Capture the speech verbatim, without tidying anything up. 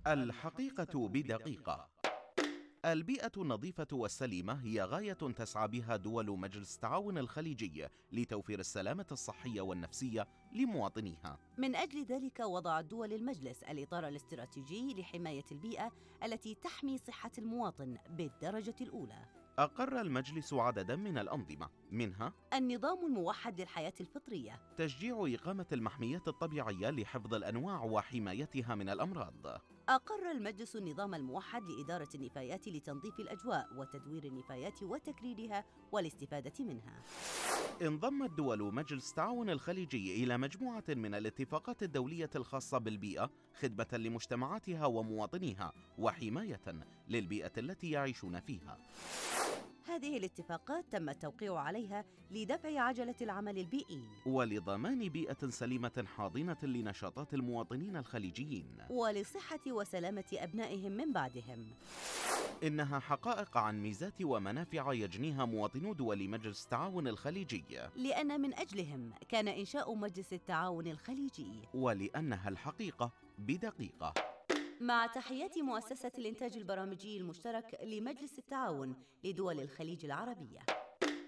الحقيقة بدقيقة. البيئة النظيفة والسليمة هي غاية تسعى بها دول مجلس التعاون الخليجي لتوفير السلامة الصحية والنفسية لمواطنيها. من أجل ذلك وضعت دول المجلس الإطار الاستراتيجي لحماية البيئة التي تحمي صحة المواطن بالدرجة الأولى. أقر المجلس عدداً من الأنظمة، منها النظام الموحد للحياة الفطرية، تشجيع إقامة المحميات الطبيعية لحفظ الأنواع وحمايتها من الأمراض. أقر المجلس النظام الموحد لإدارة النفايات لتنظيف الأجواء وتدوير النفايات وتكريرها والاستفادة منها. انضمت دول مجلس التعاون الخليجي إلى مجموعة من الاتفاقات الدولية الخاصة بالبيئة خدمة لمجتمعاتها ومواطنيها وحماية للبيئة التي يعيشون فيها. هذه الاتفاقات تم التوقيع عليها لدفع عجلة العمل البيئي ولضمان بيئة سليمة حاضنة لنشاطات المواطنين الخليجيين ولصحة وسلامة أبنائهم من بعدهم. إنها حقائق عن ميزات ومنافع يجنيها مواطنو دول مجلس التعاون الخليجي، لأن من أجلهم كان إنشاء مجلس التعاون الخليجي، ولأنها الحقيقة بدقيقة. مع تحيات مؤسسة الإنتاج البرامجي المشترك لمجلس التعاون لدول الخليج العربية.